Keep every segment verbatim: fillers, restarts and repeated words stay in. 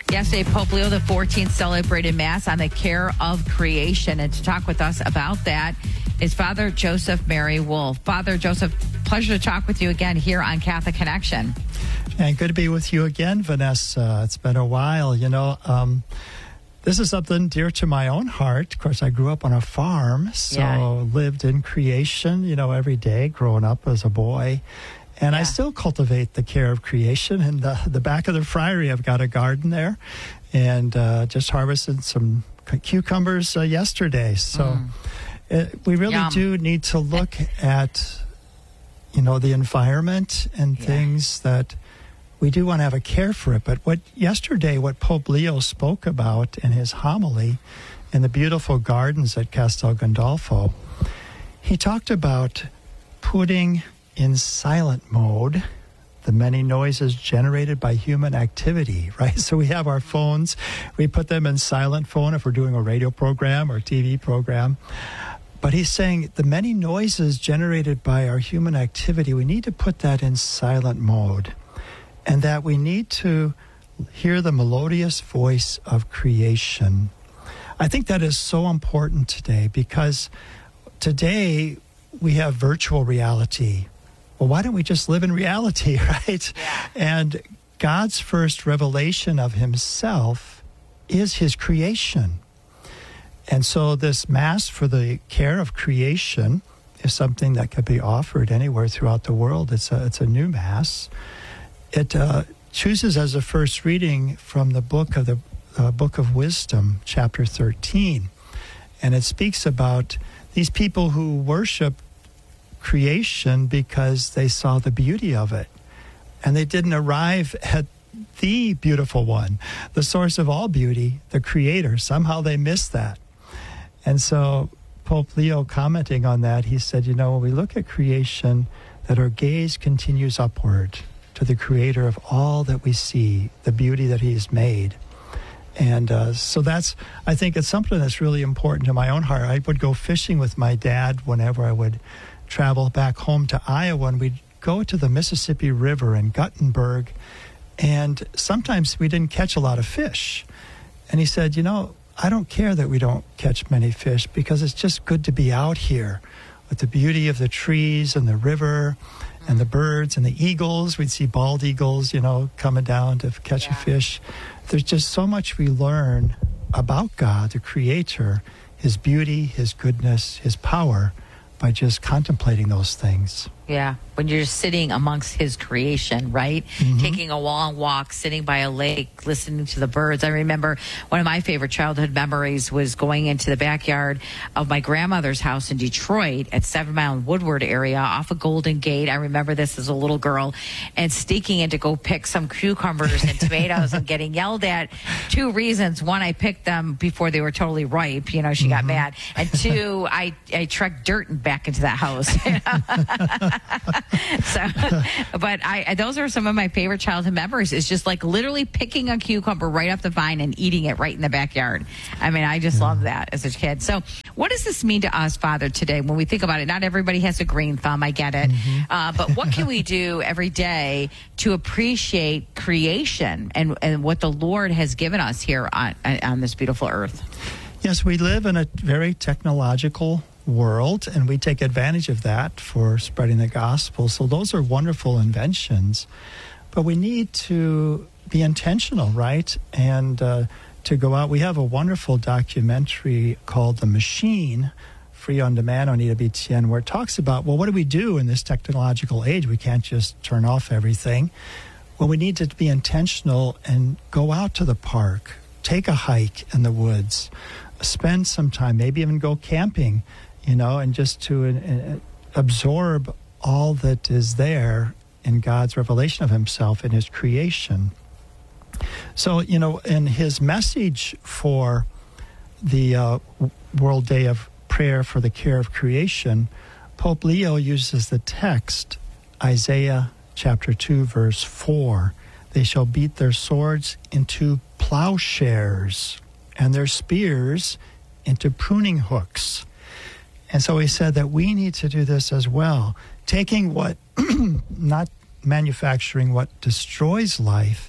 Yesterday, Pope Leo the fourteenth celebrated Mass on the care of creation. And to talk with us about that is Father Joseph Mary Wolf. Father Joseph, pleasure to talk with you again here on Catholic Connection. And good to be with you again, Vanessa. It's been a while. You know, um, this is something dear to my own heart. Of course, I grew up on a farm, so yeah. lived in creation, you know, every day growing up as a boy. And yeah. I still cultivate the care of creation. In the, the back of the friary, I've got a garden there, and uh, just harvested some cucumbers uh, yesterday. So mm. it, we really Yum. do need to look at, you know, the environment and yeah. things that we do want to have a care for it. But what yesterday, what Pope Leo spoke about in his homily in the beautiful gardens at Castel Gandolfo, he talked about putting in silent mode the many noises generated by human activity, right? So we have our phones, we put them in silent phone if we're doing a radio program or T V program. But he's saying the many noises generated by our human activity, we need to put that in silent mode, and that we need to hear the melodious voice of creation. I think that is so important today, because today we have virtual reality. Well, why don't we just live in reality, right? Yeah. And God's first revelation of himself is his creation. And so this Mass for the care of creation is something that could be offered anywhere throughout the world. It's a, it's a new Mass. It uh, chooses as a first reading from the book of the uh, Book of Wisdom, chapter thirteen. And it speaks about these people who worship creation because they saw the beauty of it, and they didn't arrive at the beautiful one, the source of all beauty, the creator. Somehow they missed that. And so Pope Leo, commenting on that, he said, you know, when we look at creation, that our gaze continues upward to the creator of all that we see, the beauty that he's made. And uh, so that's, I think it's something that's really important to my own heart. I would go fishing with my dad whenever I would travel back home to Iowa, and we'd go to the Mississippi River in Guttenberg, and sometimes we didn't catch a lot of fish. And he said, you know, I don't care that we don't catch many fish, because it's just good to be out here with the beauty of the trees and the river and the birds and the eagles. We'd see bald eagles, you know, coming down to catch yeah. a fish. There's just so much we learn about God, the Creator, his beauty, his goodness, his power, by just contemplating those things. Yeah, when you're just sitting amongst his creation, right? Mm-hmm. Taking a long walk, sitting by a lake, listening to the birds. I remember one of my favorite childhood memories was going into the backyard of my grandmother's house in Detroit at Seven Mile and Woodward area off of Golden Gate. I remember this as a little girl, and sneaking in to go pick some cucumbers and tomatoes and getting yelled at. Two reasons. One, I picked them before they were totally ripe. You know, she mm-hmm. got mad. And two, I, I trekked dirt back into that house. so, but I, those are some of my favorite childhood memories. It's just like literally picking a cucumber right off the vine and eating it right in the backyard. I mean, I just yeah. love that as a kid. So what does this mean to us, Father, today when we think about it? Not everybody has a green thumb. I get it. Mm-hmm. Uh, but what can we do every day to appreciate creation and, and what the Lord has given us here on, on this beautiful earth? Yes, we live in a very technological world, and we take advantage of that for spreading the gospel. So those are wonderful inventions, but we need to be intentional, right? And uh, to go out. We have a wonderful documentary called The Machine, free on demand on E W T N, where it talks about, well, what do we do in this technological age? We can't just turn off everything. Well, we need to be intentional and go out to the park, take a hike in the woods, spend some time, maybe even go camping, you know, and just to uh, absorb all that is there in God's revelation of himself in his creation. So, you know, in his message for the uh, World Day of Prayer for the Care of Creation, Pope Leo uses the text, Isaiah chapter two, verse four. They shall beat their swords into plowshares and their spears into pruning hooks. And so he said that we need to do this as well, taking what, not manufacturing what destroys life,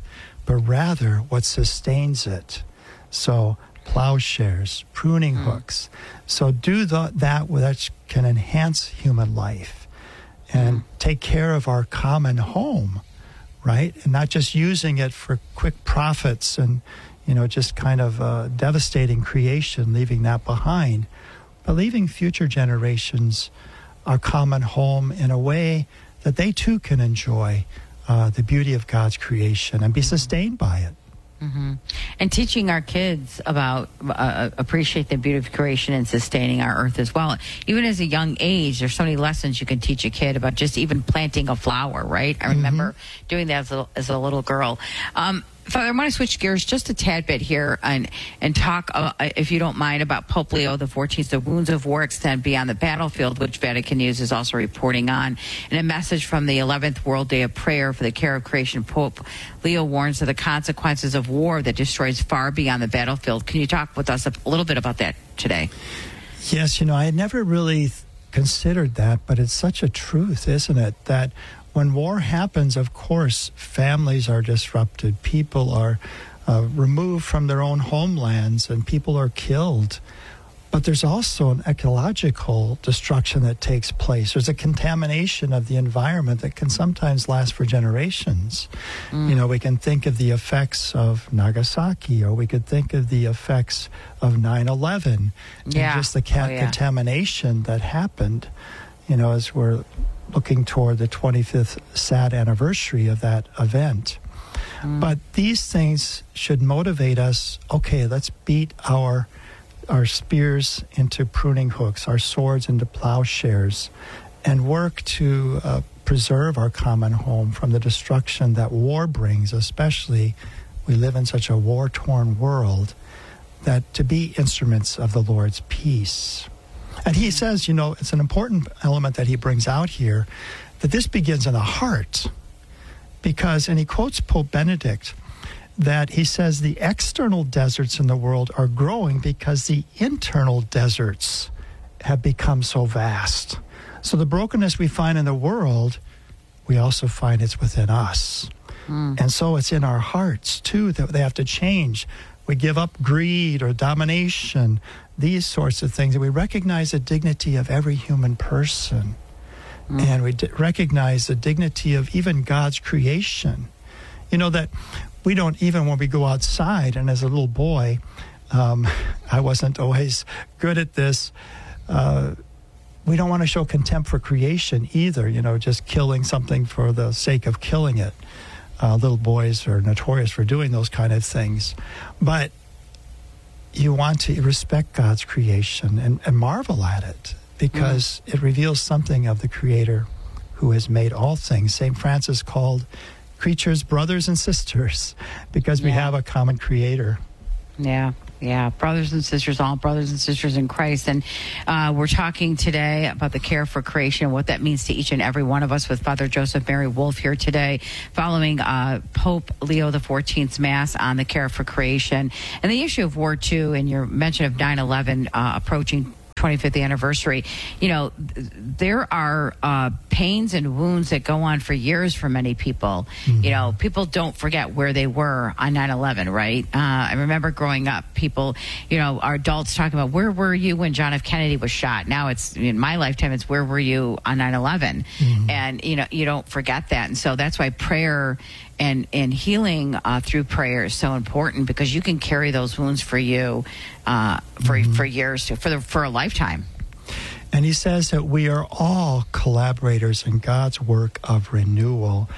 but rather what sustains it. So plowshares, pruning mm. hooks. So do the, that which can enhance human life and mm. take care of our common home, right? And not just using it for quick profits and, you know, just kind of uh, devastating creation, leaving that behind, but leaving future generations our common home in a way that they too can enjoy uh, the beauty of God's creation and be sustained by it. Mm-hmm. And teaching our kids about uh, appreciate the beauty of creation and sustaining our earth as well. Even as a young age, there's so many lessons you can teach a kid about just even planting a flower, right? I remember mm-hmm. doing that as a, as a little girl. Um, Father, I want to switch gears just a tad bit here and and talk, uh, if you don't mind, about Pope Leo the fourteenth. The wounds of war extend beyond the battlefield, which Vatican News is also reporting on. In a message from the eleventh World Day of Prayer for the Care of Creation, Pope Leo warns of the consequences of war that destroys far beyond the battlefield. Can you talk with us a little bit about that today? Yes, you know, I had never really considered that, but it's such a truth, isn't it, that when war happens, of course, families are disrupted. People are uh, removed from their own homelands and people are killed. But there's also an ecological destruction that takes place. There's a contamination of the environment that can sometimes last for generations. Mm. You know, we can think of the effects of Nagasaki, or we could think of the effects of nine eleven. Yeah. And just the ca- oh, yeah. contamination that happened, you know, as we're looking toward the twenty-fifth sad anniversary of that event. Mm. But these things should motivate us, okay, let's beat our our spears into pruning hooks, our swords into plowshares, and work to uh, preserve our common home from the destruction that war brings, especially we live in such a war-torn world, that to be instruments of the Lord's peace. And he says, you know, it's an important element that he brings out here, that this begins in the heart. Because, and he quotes Pope Benedict, that he says the external deserts in the world are growing because the internal deserts have become so vast. So the brokenness we find in the world, we also find it's within us. Mm. And so it's in our hearts, too, that they have to change. We give up greed or domination, these sorts of things, and we recognize the dignity of every human person. Mm. And we d- recognize the dignity of even God's creation. You know, that we don't, even when we go outside, and as a little boy, um, I wasn't always good at this, uh, we don't want to show contempt for creation either, you know, just killing something for the sake of killing it. Uh, little boys are notorious for doing those kind of things. But you want to respect God's creation and, and marvel at it, because mm. it reveals something of the Creator who has made all things. Saint Francis called creatures brothers and sisters because we yeah. have a common Creator. Yeah. Yeah, brothers and sisters, all brothers and sisters in Christ. And uh, we're talking today about the care for creation and what that means to each and every one of us with Father Joseph Mary Wolfe here today, following uh, Pope Leo the fourteenth's Mass on the care for creation. And the issue of war, too, and your mention of nine eleven uh, approaching twenty-fifth anniversary, you know, there are uh, pains and wounds that go on for years for many people. Mm-hmm. You know, people don't forget where they were on nine eleven, right? Uh, I remember growing up, people, you know, our adults talking about, where were you when John F. Kennedy was shot? Now it's, in my lifetime, it's where were you on nine eleven? Mm-hmm. And, you know, you don't forget that. And so that's why prayer and, and healing uh, through prayer is so important, because you can carry those wounds for you uh, for mm-hmm. for years, for the, for a lifetime. And he says that we are all collaborators in God's work of renewal,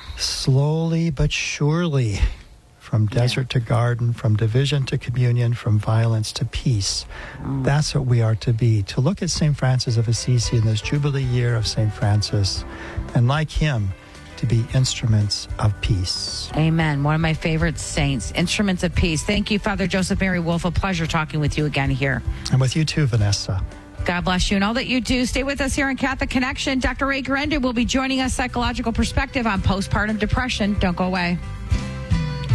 slowly but surely, from desert yeah. to garden, from division to communion, from violence to peace. Mm. That's what we are to be. To look at Saint Francis of Assisi in this Jubilee year of Saint Francis, and like him, to be instruments of peace. Amen. One of my favorite saints, instruments of peace. Thank you, Father Joseph Mary Wolfe. A pleasure talking with you again here. And with you too, Vanessa. God bless you and all that you do. Stay with us here on Catholic Connection. Doctor Ray Guarenda will be joining us, Psychological Perspective on Postpartum Depression. Don't go away.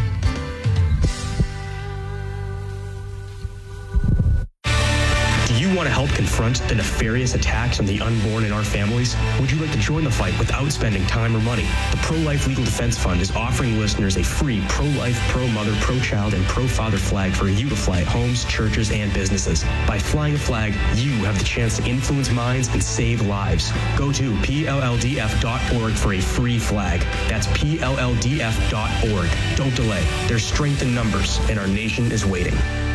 Do you want to help confront the nefarious attacks on the unborn in our families? Would you like to join the fight without spending time or money? The Pro-Life Legal Defense Fund is offering listeners a free pro-life, pro-mother, pro-child, and pro-father flag for you to fly at homes, churches, and businesses. By flying a flag, you have the chance to influence minds and save lives. Go to P L L D F dot org for a free flag. That's P L L D F dot org. Don't delay. There's strength in numbers, and our nation is waiting.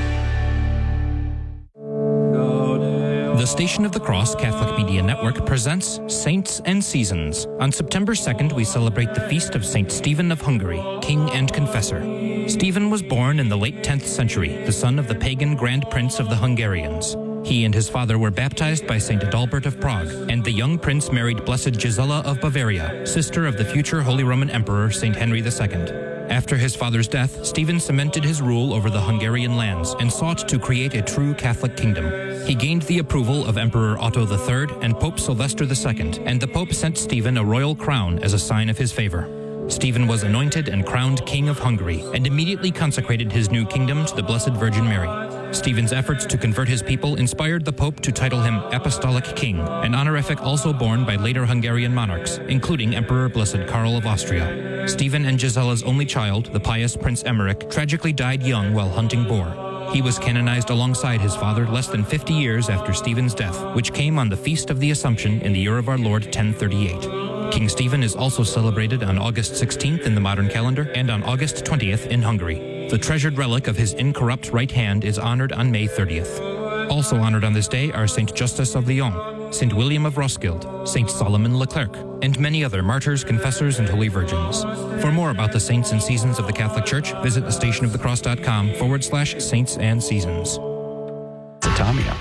The Station of the Cross Catholic Media Network presents Saints and Seasons. On September second, we celebrate the feast of Saint Stephen of Hungary, King and Confessor. Stephen was born in the late tenth century, the son of the pagan Grand Prince of the Hungarians. He and his father were baptized by Saint Adalbert of Prague, and the young prince married Blessed Gisela of Bavaria, sister of the future Holy Roman Emperor Saint Henry the Second. After his father's death, Stephen cemented his rule over the Hungarian lands and sought to create a true Catholic kingdom. He gained the approval of Emperor Otto the Third and Pope Sylvester the Second, and the Pope sent Stephen a royal crown as a sign of his favor. Stephen was anointed and crowned King of Hungary and immediately consecrated his new kingdom to the Blessed Virgin Mary. Stephen's efforts to convert his people inspired the Pope to title him Apostolic King, an honorific also borne by later Hungarian monarchs, including Emperor Blessed Karl of Austria. Stephen and Gisela's only child, the pious Prince Emmerich, tragically died young while hunting boar. He was canonized alongside his father less than fifty years after Stephen's death, which came on the Feast of the Assumption in the year of our Lord ten thirty-eight. King Stephen is also celebrated on August sixteenth in the modern calendar and on August twentieth in Hungary. The treasured relic of his incorrupt right hand is honored on May thirtieth. Also honored on this day are Saint Justus of Lyon, Saint William of Roskilde, Saint Solomon Leclerc, and many other martyrs, confessors, and holy virgins. For more about the saints and seasons of the Catholic Church, visit thestationofthecross.com forward slash saints and seasons. Satamia.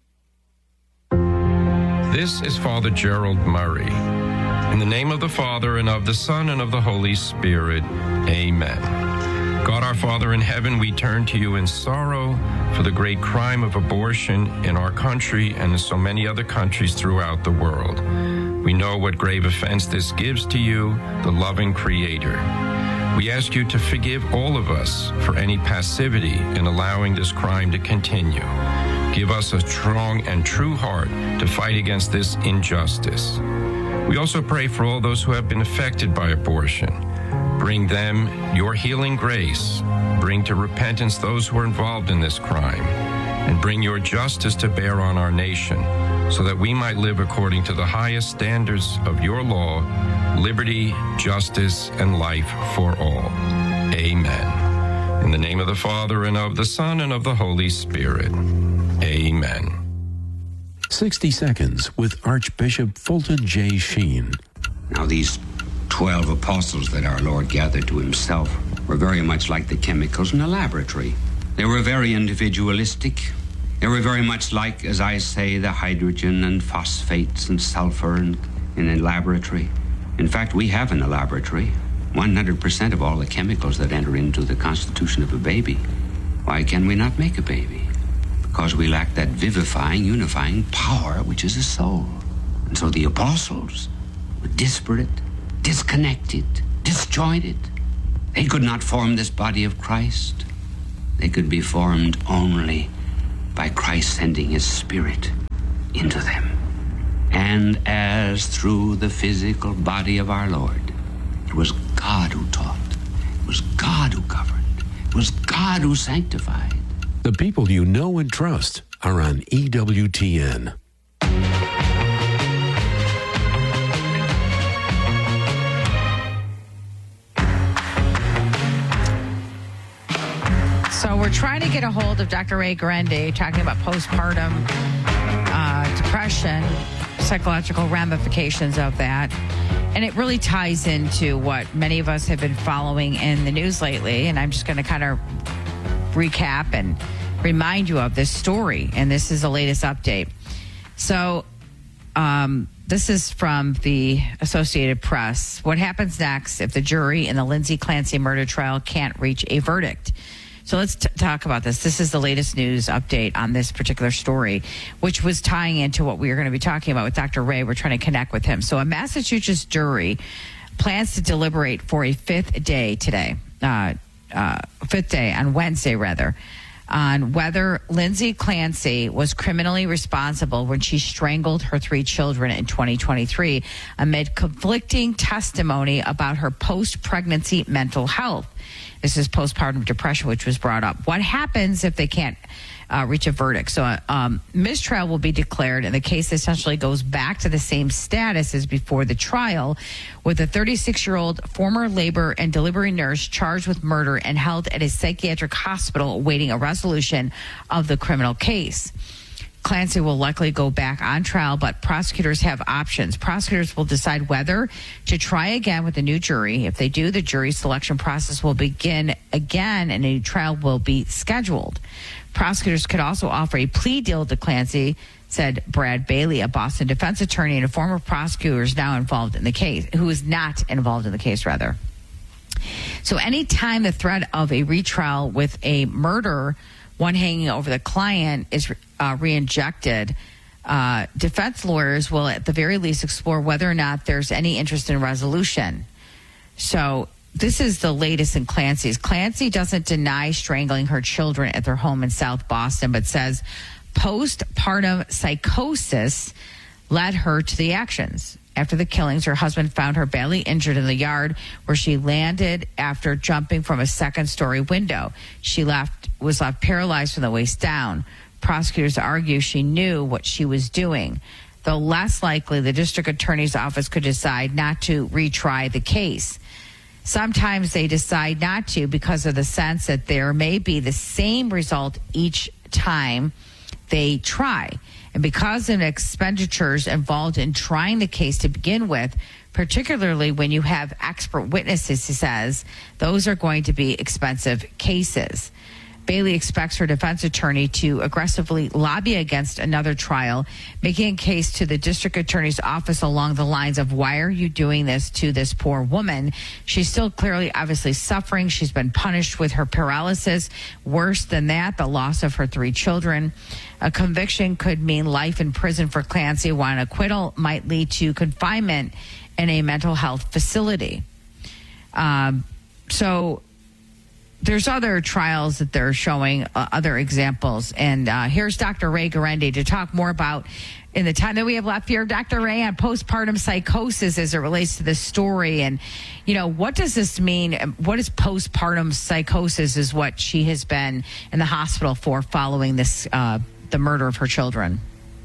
This is Father Gerald Murray. In the name of the Father, and of the Son, and of the Holy Spirit, amen. God our Father in heaven, we turn to you in sorrow for the great crime of abortion in our country and in so many other countries throughout the world. We know what grave offense this gives to you, the loving Creator. We ask you to forgive all of us for any passivity in allowing this crime to continue. Give us a strong and true heart to fight against this injustice. We also pray for all those who have been affected by abortion. Bring them your healing grace. Bring to repentance those who are involved in this crime. And bring your justice to bear on our nation, so that we might live according to the highest standards of your law, liberty, justice, and life for all. Amen. In the name of the Father, and of the Son, and of the Holy Spirit. Amen. sixty seconds with Archbishop Fulton J. Sheen. Now, these twelve apostles that our Lord gathered to himself were very much like the chemicals in a laboratory. They were very individualistic. They were very much like, as I say, the hydrogen and phosphates and sulfur in, in a laboratory. In fact, we have in a laboratory one hundred percent of all the chemicals that enter into the constitution of a baby. Why can we not make a baby? Because we lack that vivifying, unifying power which is a soul. And so the apostles were disparate, disconnected, disjointed. They could not form this body of Christ. They could be formed only by Christ sending his Spirit into them. And as through the physical body of our Lord, it was God who taught, it was God who governed, it was God who sanctified. The people you know and trust are on E W T N. So we're trying to get a hold of Doctor Ray Guarendi, talking about postpartum uh, depression, psychological ramifications of that. And it really ties into what many of us have been following in the news lately. And I'm just going to kind of recap and remind you of this story. And this is the latest update. So um, this is from the Associated Press. What happens next if the jury in the Lindsay Clancy murder trial can't reach a verdict? So let's t- talk about this. This is the latest news update on this particular story, which was tying into what we were going to be talking about with Doctor Ray. We're trying to connect with him. So a Massachusetts jury plans to deliberate for a fifth day today, uh, uh, fifth day on Wednesday, rather, on whether Lindsay Clancy was criminally responsible when she strangled her three children in twenty twenty-three amid conflicting testimony about her post-pregnancy mental health. This is postpartum depression, which was brought up. What happens if they can't uh, reach a verdict? So uh, um, mistrial will be declared, and the case essentially goes back to the same status as before the trial, with a thirty-six-year-old former labor and delivery nurse charged with murder and held at a psychiatric hospital awaiting a resolution of the criminal case. Clancy will likely go back on trial, but prosecutors have options. Prosecutors will decide whether to try again with a new jury. If they do, the jury selection process will begin again and a new trial will be scheduled. Prosecutors could also offer a plea deal to Clancy, said Brad Bailey, a Boston defense attorney and a former prosecutor who is now involved in the case, who is not involved in the case, rather. So anytime the threat of a retrial with a murder, one hanging over the client, is uh, re-injected, uh, defense lawyers will at the very least explore whether or not there's any interest in resolution. So this is the latest in Clancy's. Clancy doesn't deny strangling her children at their home in South Boston, but says postpartum psychosis led her to the actions. After the killings, her husband found her badly injured in the yard where she landed after jumping from a second-story window. She left was left paralyzed from the waist down. Prosecutors argue she knew what she was doing, though less likely the district attorney's office could decide not to retry the case. Sometimes they decide not to because of the sense that there may be the same result each time they try. And because of expenditures involved in trying the case to begin with, particularly when you have expert witnesses, he says, those are going to be expensive cases. Bailey expects her defense attorney to aggressively lobby against another trial, making a case to the district attorney's office along the lines of, why are you doing this to this poor woman? She's still clearly, obviously suffering. She's been punished with her paralysis. Worse than that, the loss of her three children. A conviction could mean life in prison for Clancy, while an acquittal might lead to confinement in a mental health facility. Um, so... There's other trials that they're showing, uh, other examples. And uh, here's Doctor Ray Guarendi to talk more about, in the time that we have left here, Doctor Ray, on postpartum psychosis as it relates to this story. And, you know, what does this mean? What is postpartum psychosis is what she has been in the hospital for following this, uh, the murder of her children.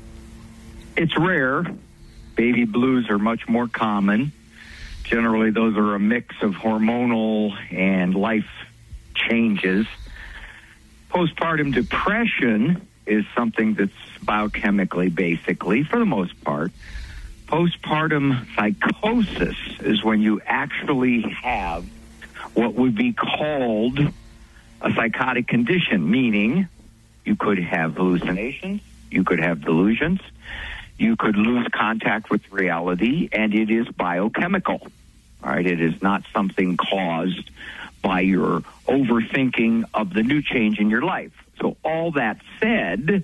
It's rare. Baby blues are much more common. Generally, those are a mix of hormonal and life changes. Postpartum depression is something that's biochemically, basically, for the most part. Postpartum psychosis is when you actually have what would be called a psychotic condition, meaning you could have hallucinations, you could have delusions, you could lose contact with reality, and it is biochemical. All right, it is not something caused by your overthinking of the new change in your life. So all that said,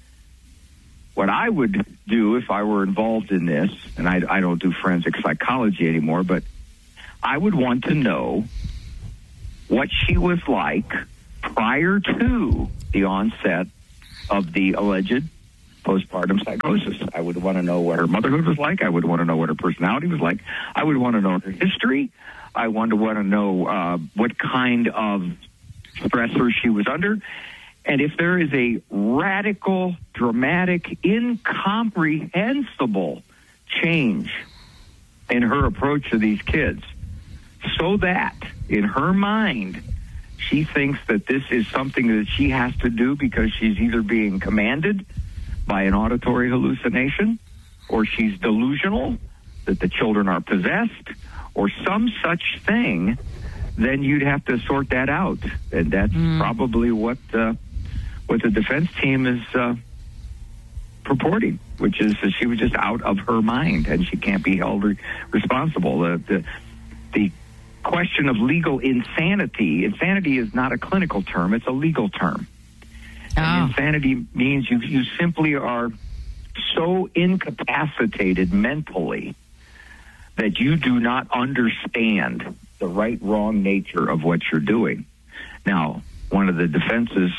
what I would do if I were involved in this, and I, I don't do forensic psychology anymore, but I would want to know what she was like prior to the onset of the alleged postpartum psychosis. I would want to know what her motherhood was like. I would want to know what her personality was like. I would want to know her history. I want to want to know uh, what kind of stressor she was under. And if there is a radical, dramatic, incomprehensible change in her approach to these kids, so that in her mind, she thinks that this is something that she has to do because she's either being commanded by an auditory hallucination, or she's delusional, that the children are possessed, or some such thing, then you'd have to sort that out. And that's mm. probably what uh, what the defense team is uh, purporting, which is that she was just out of her mind and she can't be held re- responsible. The, the, the question of legal insanity, insanity is not a clinical term, it's a legal term. Oh. And insanity means you, you simply are so incapacitated mentally that you do not understand the right, wrong nature of what you're doing. Now, one of the defense's uh,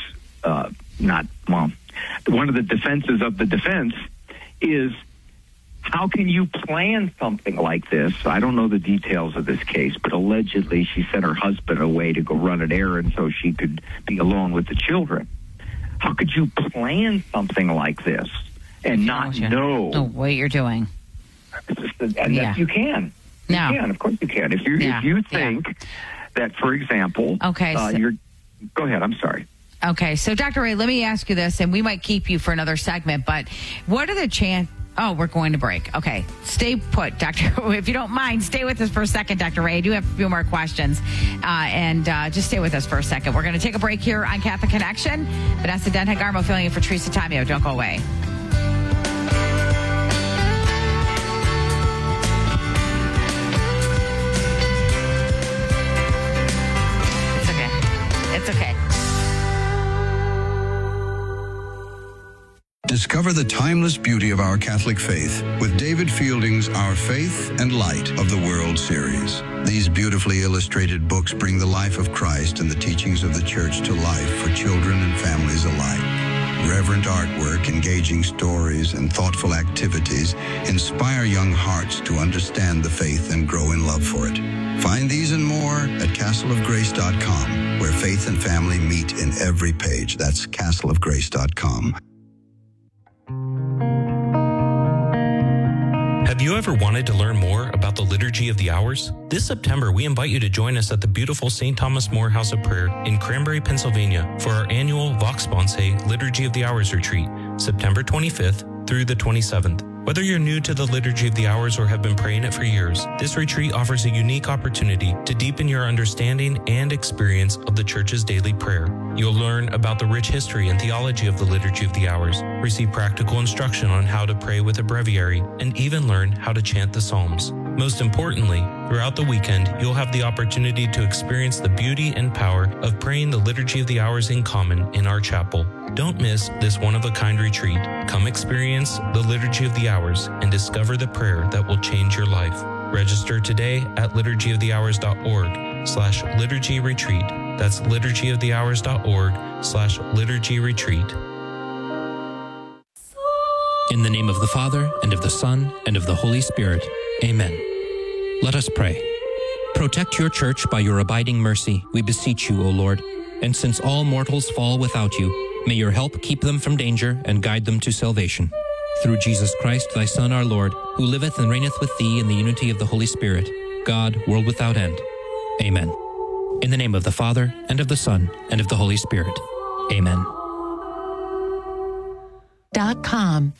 uh, not, well, one of the defenses of the defense is, how can you plan something like this? I don't know the details of this case, but allegedly she sent her husband away to go run an errand so she could be alone with the children. How could you plan something like this and not know oh, what you're doing? And yeah. you can. You no. can. Of course you can. If you yeah. if you think yeah. that, for example, okay, uh, so- you're. Go ahead. I'm sorry. Okay, so Doctor Ray, let me ask you this, and we might keep you for another segment, but what are the chances? Oh, we're going to break. Okay, stay put, Doctor If you don't mind, stay with us for a second, Doctor Ray. I do have a few more questions, uh, and uh, just stay with us for a second. We're going to take a break here on Catholic Connection. Vanessa Denham-Garmo filling in for Teresa Tamio. Don't go away. It's okay. It's okay. Discover the timeless beauty of our Catholic faith with David Fielding's Our Faith and Light of the World series. These beautifully illustrated books bring the life of Christ and the teachings of the Church to life for children and families alike. Reverent artwork, engaging stories, and thoughtful activities inspire young hearts to understand the faith and grow in love for it. Find these and more at castle of grace dot com, where faith and family meet in every page. That's castle of grace dot com. Have you ever wanted to learn more about the Liturgy of the Hours? This September, we invite you to join us at the beautiful Saint Thomas More House of Prayer in Cranberry, Pennsylvania for our annual Vox Sponsae Liturgy of the Hours retreat, September twenty-fifth through the twenty-seventh. Whether you're new to the Liturgy of the Hours or have been praying it for years, this retreat offers a unique opportunity to deepen your understanding and experience of the Church's daily prayer. You'll learn about the rich history and theology of the Liturgy of the Hours, receive practical instruction on how to pray with a breviary, and even learn how to chant the Psalms. Most importantly, throughout the weekend, you'll have the opportunity to experience the beauty and power of praying the Liturgy of the Hours in common in our chapel. Don't miss this one-of-a-kind retreat. Come experience the Liturgy of the Hours and discover the prayer that will change your life. Register today at liturgy of the hours dot org slash liturgy retreat. That's liturgy of the hours dot org slash liturgy retreat. In the name of the Father, and of the Son, and of the Holy Spirit. Amen. Let us pray. Protect your church by your abiding mercy, we beseech you, O Lord. And since all mortals fall without you, may your help keep them from danger and guide them to salvation. Through Jesus Christ, thy Son, our Lord, who liveth and reigneth with thee in the unity of the Holy Spirit, God, world without end. Amen. In the name of the Father, and of the Son, and of the Holy Spirit. Amen. Dot com.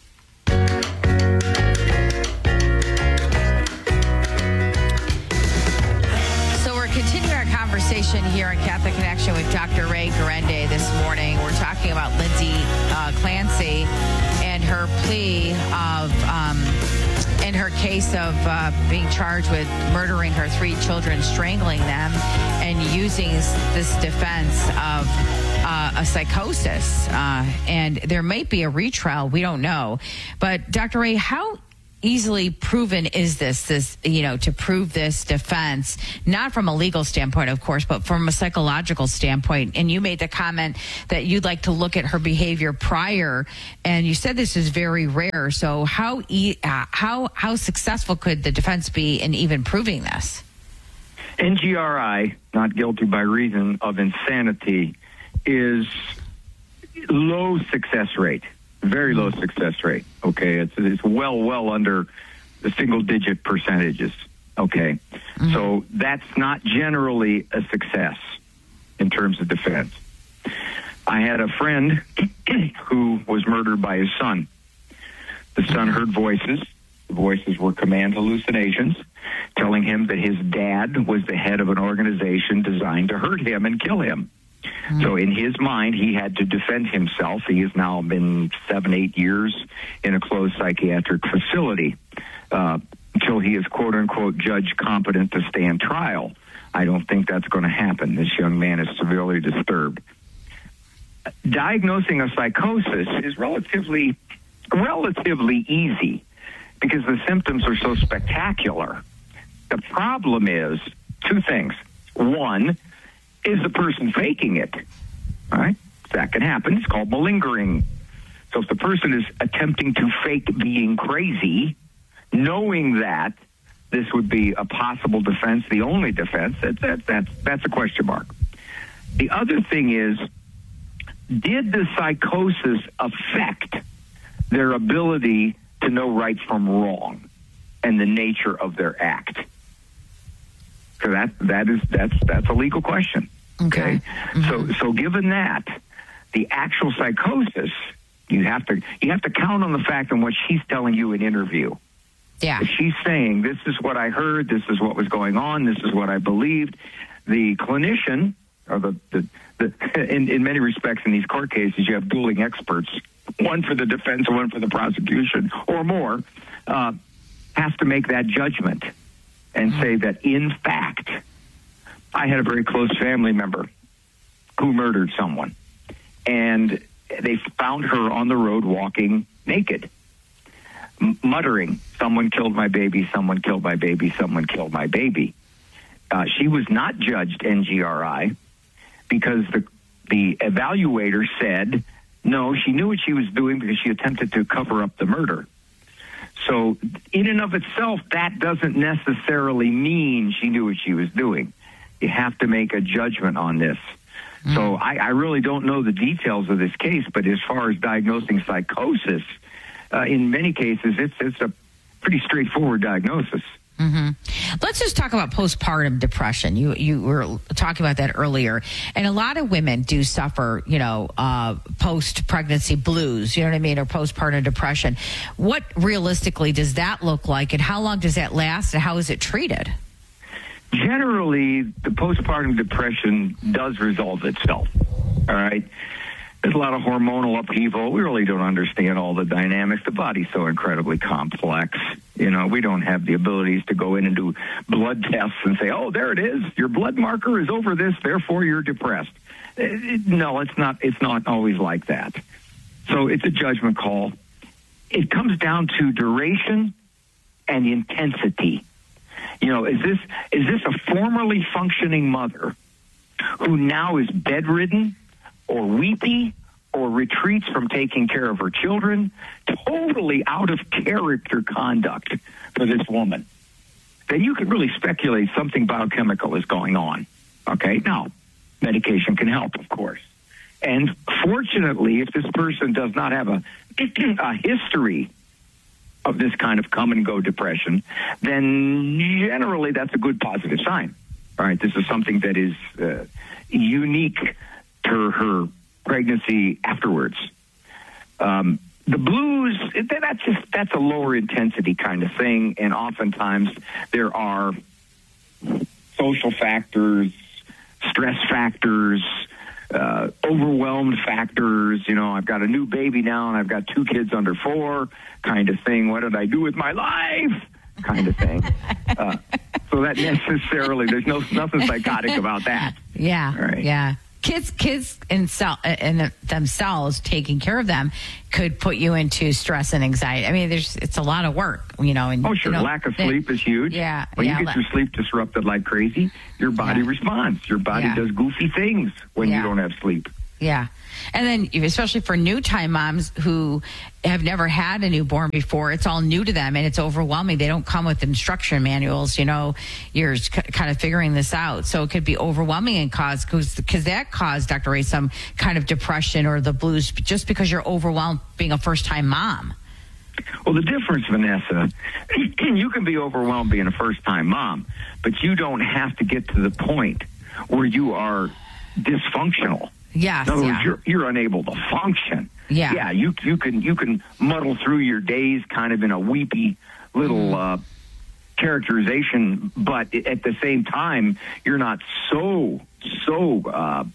Conversation here on Catholic Connection with Doctor Ray Guarende this morning. We're talking about Lindsay uh, Clancy and her plea of, um, in her case of uh, being charged with murdering her three children, strangling them, and using this defense of uh, a psychosis. Uh, and there might be a retrial. We don't know. But Doctor Ray, how easily proven is this, this, you know, to prove this defense, not from a legal standpoint, of course, but from a psychological standpoint? And you made the comment that you'd like to look at her behavior prior, and you said this is very rare. So how, e- uh, how, how successful could the defense be in even proving this? N G R I, not guilty by reason of insanity, is low success rate. Very low success rate. Okay, it's it's well well under the single digit percentages. Okay, mm-hmm. So that's not generally a success in terms of defense. I had a friend who was murdered by his son. The son heard voices. The voices were command hallucinations, telling him that his dad was the head of an organization designed to hurt him and kill him. Mm-hmm. So in his mind, he had to defend himself. He has now been seven, eight years in a closed psychiatric facility uh, until he is, quote unquote, judge competent to stand trial. I don't think that's going to happen. This young man is severely disturbed. Diagnosing a psychosis is relatively, relatively easy because the symptoms are so spectacular. The problem is two things. One, is the person faking it? All right? That can happen. It's called malingering. So if the person is attempting to fake being crazy, knowing that this would be a possible defense, the only defense, that, that, that, that's a question mark. The other thing is, did the psychosis affect their ability to know right from wrong and the nature of their act? So that that is that's that's a legal question. Okay, Mm-hmm. so so given that, the actual psychosis, you have to you have to count on the fact on what she's telling you in interview. Yeah. If she's saying, this is what I heard, this is what was going on, this is what I believed, the clinician, or the, the, the in, in many respects in these court cases, you have dueling experts, one for the defense and one for the prosecution, or more, uh, has to make that judgment and mm-hmm. say that, in fact, I had a very close family member who murdered someone, and they found her on the road walking naked, muttering, someone killed my baby, someone killed my baby, someone killed my baby. Uh, she was not judged N G R I because the the evaluator said, no, she knew what she was doing because she attempted to cover up the murder. So in and of itself, that doesn't necessarily mean she knew what she was doing. You have to make a judgment on this. Mm. So I, I really don't know the details of this case, but as far as diagnosing psychosis, Uh, in many cases, it's it's a pretty straightforward diagnosis. Mm-hmm. Let's just talk about postpartum depression. You you were talking about that earlier, and a lot of women do suffer, you know, uh, post-pregnancy blues. You know what I mean, or postpartum depression. What realistically does that look like, and how long does that last, and how is it treated? Generally, the postpartum depression does resolve itself. All right. There's a lot of hormonal upheaval. We really don't understand all the dynamics. The body's so incredibly complex. You know, we don't have the abilities to go in and do blood tests and say, oh, there it is. Your blood marker is over this, therefore you're depressed. It, it, no, it's not. It's not always like that. So it's a judgment call. It comes down to duration and intensity. You know, is this is this a formerly functioning mother who now is bedridden or weepy, or retreats from taking care of her children, totally out of character conduct for this woman, then you can really speculate something biochemical is going on. Okay, now, medication can help, of course. And fortunately, if this person does not have a, a history of this kind of come-and-go depression, then generally that's a good positive sign. All right, this is something that is uh, unique to her pregnancy afterwards. Um, the blues, that's just that's a lower intensity kind of thing, and oftentimes there are social factors, stress factors, uh, overwhelmed factors. You know, I've got a new baby now, and I've got two kids under four, kind of thing. What did I do with my life? Kind of thing. Uh, so that necessarily, there's no nothing psychotic about that. Yeah. All right. Yeah. Kids, kids in, in themselves, taking care of them, could put you into stress and anxiety. I mean, there's it's a lot of work, you know. And, oh, sure. You know, lack of sleep is huge. Yeah. When yeah, you get your sleep disrupted like crazy, your body yeah. responds. Your body yeah. does goofy things when yeah. you don't have sleep. Yeah. And then, especially for new time moms who have never had a newborn before, it's all new to them and it's overwhelming. They don't come with instruction manuals, you know, you're c- kind of figuring this out. So it could be overwhelming and cause, because that caused, Doctor Ray, some kind of depression or the blues just because you're overwhelmed being a first time mom. Well, the difference, Vanessa, you can be overwhelmed being a first time mom, but you don't have to get to the point where you are dysfunctional. Yes, In other yeah. words, you're, you're unable to function. Yeah. Yeah, you you can you can muddle through your days kind of in a weepy little Mm. uh, characterization, but at the same time, you're not so, so, uh,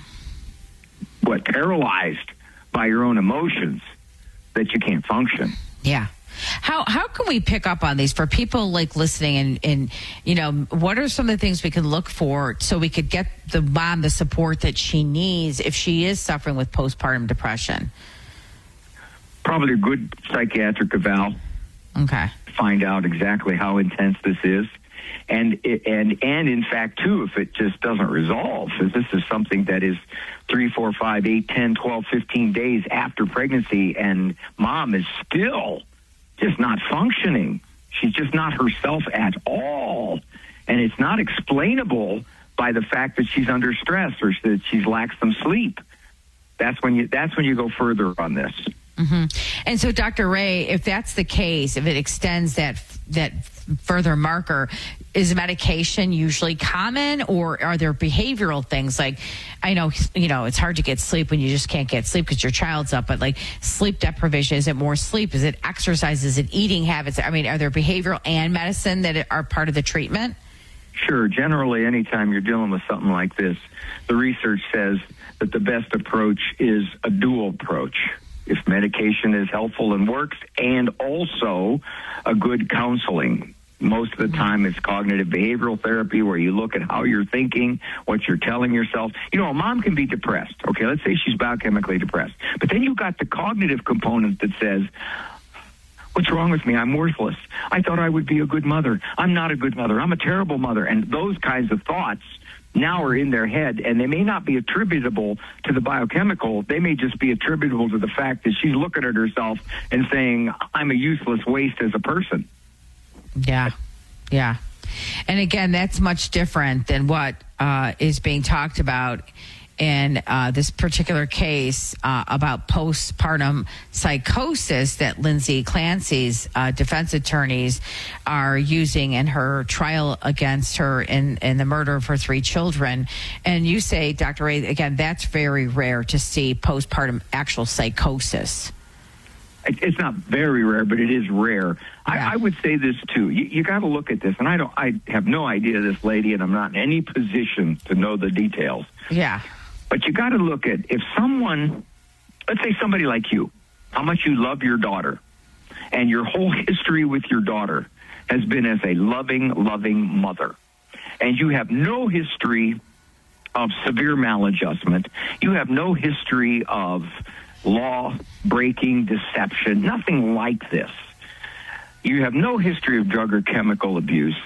what, paralyzed by your own emotions that you can't function. Yeah. How how can we pick up on these for people like listening and, and, you know, what are some of the things we can look for so we could get the mom the support that she needs if she is suffering with postpartum depression? Probably a good psychiatric eval. Okay. Find out exactly how intense this is. And, and, and in fact, too, if it just doesn't resolve, if this is something that is three, four, five, eight, ten, twelve, fifteen days after pregnancy and mom is still just not functioning, she's just not herself at all, and it's not explainable by the fact that she's under stress or that she's lacked some sleep, that's when you that's when you go further on this. Mm-hmm. And so, Doctor Ray, if that's the case, if it extends that that further marker, is medication usually common, or are there behavioral things? Like, I know, you know, it's hard to get sleep when you just can't get sleep because your child's up, but like sleep deprivation, is it more sleep? Is it exercise? Is it eating habits? I mean, are there behavioral and medicine that are part of the treatment? Sure. Generally, anytime you're dealing with something like this, the research says that the best approach is a dual approach. If medication is helpful and works, and also a good counseling. Most of the time it's cognitive behavioral therapy, where you look at how you're thinking, what you're telling yourself. You know, a mom can be depressed. Okay, let's say she's biochemically depressed. But then you've got the cognitive component that says, what's wrong with me? I'm worthless. I thought I would be a good mother. I'm not a good mother. I'm a terrible mother. And those kinds of thoughts now are in their head, and they may not be attributable to the biochemical. They may just be attributable to the fact that she's looking at herself and saying, I'm a useless waste as a person. Yeah, yeah. And again, that's much different than what uh, is being talked about in uh, this particular case uh, about postpartum psychosis that Lindsay Clancy's uh, defense attorneys are using in her trial against her in, in the murder of her three children. And you say, Doctor Ray, again, that's very rare to see postpartum actual psychosis. It's not very rare, but it is rare. Yeah. I, I would say this too. You, you got to look at this, and I don't. I have no idea this lady, and I'm not in any position to know the details. Yeah. But you got to look at, if someone, let's say somebody like you, how much you love your daughter, and your whole history with your daughter has been as a loving, loving mother, and you have no history of severe maladjustment. You have no history of law breaking, deception, nothing like this. You have no history of drug or chemical abuse.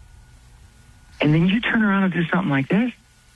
And then you turn around and do something like this.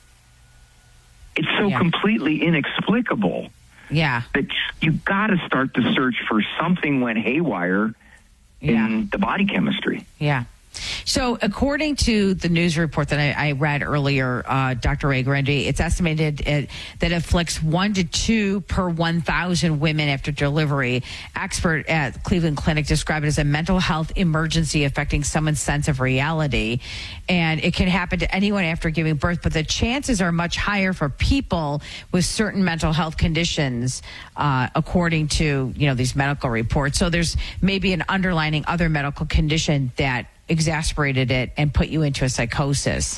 It's so yeah. completely inexplicable. Yeah. That you got to start to search for something went haywire yeah. in the body chemistry. Yeah. So according to the news report that I, I read earlier, uh, Doctor Ray Guarendi, it's estimated it, that it afflicts one to two per one thousand women after delivery. Expert at Cleveland Clinic described it as a mental health emergency affecting someone's sense of reality. And it can happen to anyone after giving birth, but the chances are much higher for people with certain mental health conditions, uh, according to, you know, these medical reports. So there's maybe an underlying other medical condition that exacerbated it and put you into a psychosis.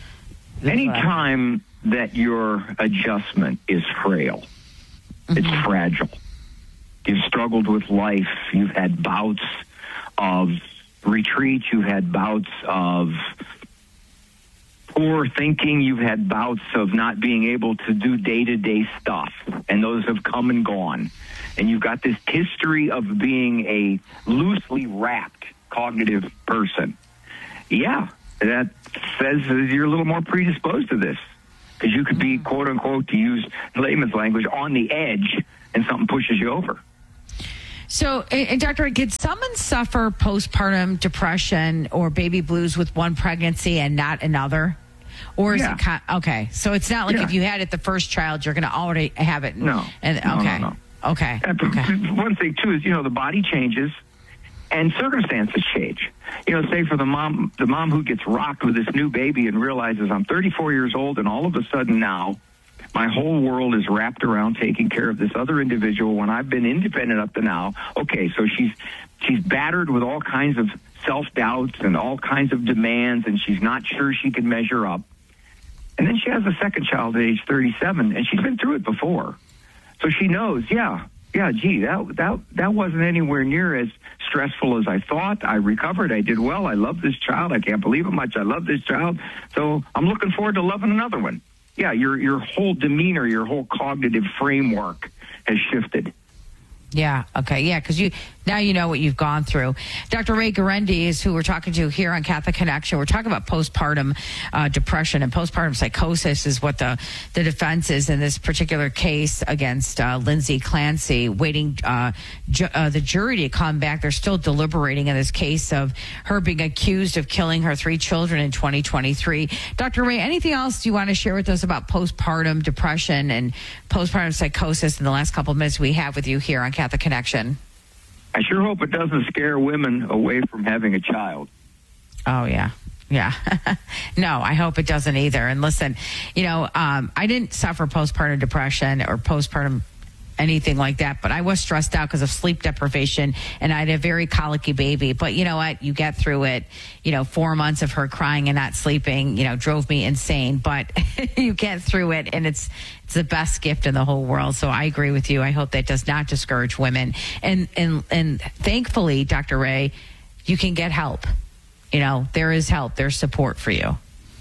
Anytime that your adjustment is frail, mm-hmm. it's fragile. You've struggled with life. You've had bouts of retreat. You've had bouts of poor thinking. You've had bouts of not being able to do day-to-day stuff, and those have come and gone. And you've got this history of being a loosely wrapped cognitive person. Yeah, that says you're a little more predisposed to this, because you could be, quote unquote, to use layman's language, on the edge, and something pushes you over. So, and Doctor, did someone suffer postpartum depression or baby blues with one pregnancy and not another? Or is yeah. it okay? So it's not like yeah. if you had it the first child, you're going to already have it. No. And no, okay. No, no. Okay. okay. One thing too is, you know, the body changes and circumstances change. You know, say for the mom, the mom who gets rocked with this new baby and realizes I'm thirty-four years old, and all of a sudden now my whole world is wrapped around taking care of this other individual when I've been independent up to now. Okay, so she's she's battered with all kinds of self-doubts and all kinds of demands, and she's not sure she can measure up. And then she has a second child at age thirty-seven, and she's been through it before. So she knows, yeah, yeah, gee, that that that wasn't anywhere near as stressful as I thought. I recovered. I did well. I love this child. I can't believe how much I love this child. So I'm looking forward to loving another one. Yeah, your your whole demeanor, your whole cognitive framework has shifted. Yeah. Okay. Yeah. Because you now you know what you've gone through. Doctor Ray Guarendi is who we're talking to here on Catholic Connection. We're talking about postpartum uh, depression and postpartum psychosis is what the the defense is in this particular case against uh, Lindsay Clancy. Waiting uh, ju- uh, the jury to come back. They're still deliberating in this case of her being accused of killing her three children in twenty twenty-three. Doctor Ray, anything else you want to share with us about postpartum depression and postpartum psychosis in the last couple of minutes we have with you here on Catholic Connection? I sure hope it doesn't scare women away from having a child. Oh, yeah. Yeah. No, I hope it doesn't either. And listen, you know, um, I didn't suffer postpartum depression or postpartum anything like that, but I was stressed out because of sleep deprivation, and I had a very colicky baby. But you know what? You get through it. You know, four months of her crying and not sleeping, you know, drove me insane. But you get through it, and it's it's the best gift in the whole world. So I agree with you. I hope that does not discourage women. And and and thankfully, Doctor Ray, you can get help. You know, there is help. There's support for you.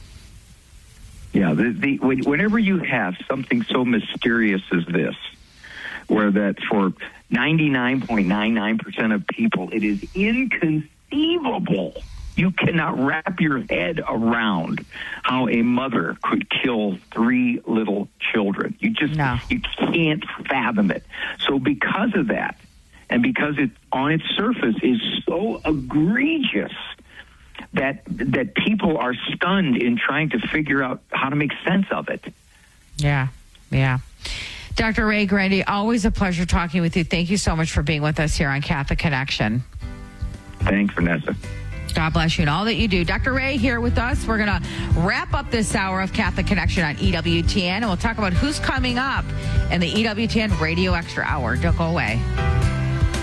Yeah. The, the whenever you have something so mysterious as this, where that for ninety-nine point nine nine percent of people, it is inconceivable. You cannot wrap your head around how a mother could kill three little children. You just, no. you can't fathom it. So because of that, and because it on its surface is so egregious, that that people are stunned in trying to figure out how to make sense of it. Yeah, yeah. Doctor Ray Guarendi, always a pleasure talking with you. Thank you so much for being with us here on Catholic Connection. Thanks, Vanessa. God bless you and all that you do. Doctor Ray here with us. We're going to wrap up this hour of Catholic Connection on E W T N, and we'll talk about who's coming up in the E W T N Radio Extra Hour. Don't go away.